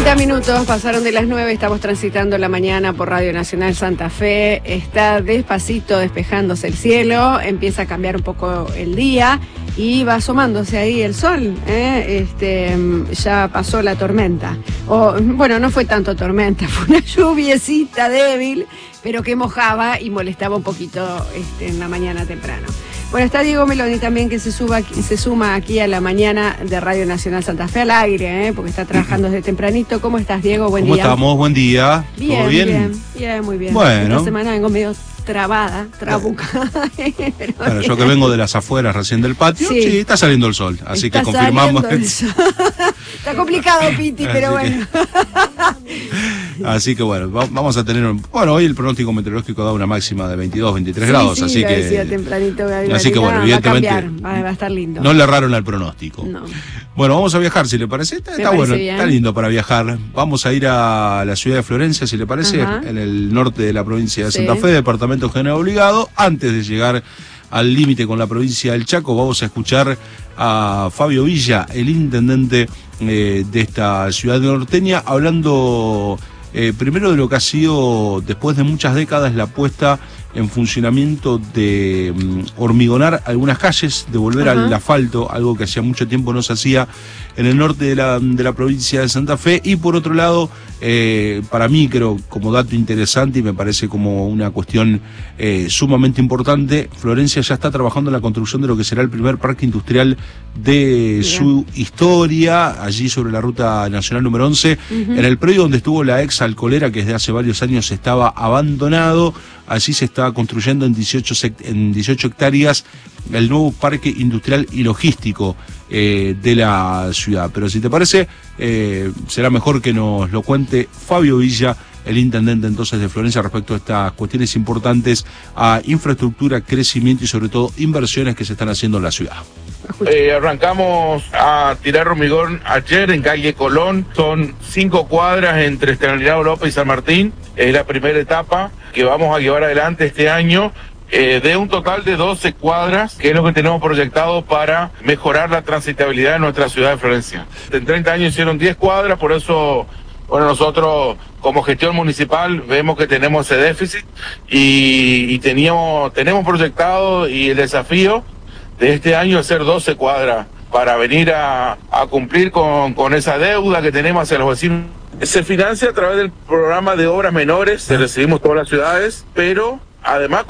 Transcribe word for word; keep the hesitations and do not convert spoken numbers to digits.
treinta minutos pasaron de las nueve, estamos transitando la mañana por Radio Nacional Santa Fe. Está despacito despejándose el cielo, empieza a cambiar un poco el día y va asomándose ahí el sol, ¿eh? Este, ya pasó la tormenta. O, bueno, no fue tanto tormenta, fue una lluviecita débil, pero que mojaba y molestaba un poquito este, en la mañana temprano. Bueno, está Diego Meloni también, que se suba, se suma aquí a la mañana de Radio Nacional Santa Fe al aire, ¿eh? Porque está trabajando desde tempranito. ¿Cómo estás, Diego? Buen ¿Cómo día. ¿Cómo estamos? Buen día. Bien, ¿Todo bien? bien, bien, muy bien. Bueno. Esta semana vengo medio trabada, trabucada. Pero claro, bien. yo que vengo de las afueras recién del patio, sí, sí está saliendo el sol, así está que confirmamos. Está complicado, Piti, pero así bueno. Que, así que bueno, vamos a tener un, bueno, hoy el pronóstico meteorológico da una máxima de veintidós, veintitrés sí, grados, sí, así que decía tempranito, así que bueno, va evidentemente a cambiar, va, va a estar lindo. No le erraron al pronóstico. No. Bueno, vamos a viajar, si le parece. Está, está bueno, bien. Está lindo para viajar. Vamos a ir a la ciudad de Florencia, si le parece, Ajá. en el norte de la provincia de Santa sí. Fe, departamento General Obligado. Antes de llegar al límite con la provincia del Chaco, vamos a escuchar a Fabio Villa, el intendente eh, de esta ciudad norteña, hablando eh, primero de lo que ha sido, después de muchas décadas, la puesta en funcionamiento de um, hormigonar algunas calles, de volver Ajá. al asfalto, algo que hacía mucho tiempo no se hacía en el norte de la, de la provincia de Santa Fe. Y por otro lado, eh, para mí creo como dato interesante y me parece como una cuestión eh, sumamente importante, Florencia ya está trabajando en la construcción de lo que será el primer parque industrial de Bien. su historia, allí sobre la ruta nacional número once, uh-huh. en el predio donde estuvo la ex alcoholera, que desde hace varios años estaba abandonado. Allí se está construyendo en dieciocho, en dieciocho hectáreas el nuevo parque industrial y logístico eh, de la ciudad. Pero si te parece, eh, será mejor que nos lo cuente Fabio Villa, el intendente entonces de Florencia, respecto a estas cuestiones importantes a infraestructura, crecimiento y sobre todo inversiones que se están haciendo en la ciudad. Eh, arrancamos a tirar hormigón ayer en calle Colón, son cinco cuadras entre Estanislao López y San Martín, es la primera etapa que vamos a llevar adelante este año, eh, de un total de doce cuadras, que es lo que tenemos proyectado para mejorar la transitabilidad de nuestra ciudad de Florencia. En treinta años hicieron diez cuadras, por eso bueno, nosotros como gestión municipal vemos que tenemos ese déficit y, y teníamos, tenemos proyectado y el desafío de este año es hacer doce cuadras para venir a, a cumplir con, con esa deuda que tenemos hacia los vecinos. Se financia a través del programa de obras menores, que recibimos todas las ciudades, pero además